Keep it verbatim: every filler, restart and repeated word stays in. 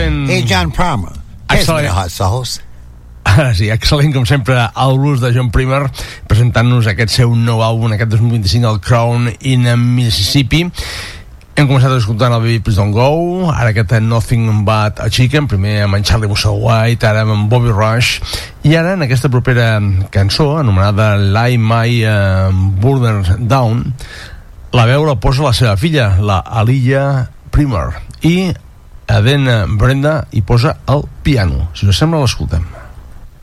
excel·lent... Hey, John Palmer. Excel·lent. Hot sauce. Ah, sí, excel·lent, com sempre, el blues de John Primer, presentant-nos aquest seu nou àlbum, aquest dos mil vint-i-cinc, el Crown in Mississippi. Hem començat escoltant el Baby Please Don't Go, ara aquest Nothing But a Chicken, primer amb en Charlie Musselwhite, ara amb Bobby Rush, i ara en aquesta propera cançó, anomenada Lay My uh, Burden Down, la veu la posa la seva filla, la Aaliyah Primer, i Eden Brenda hi posa el piano. Si us sembla, l'escoltem.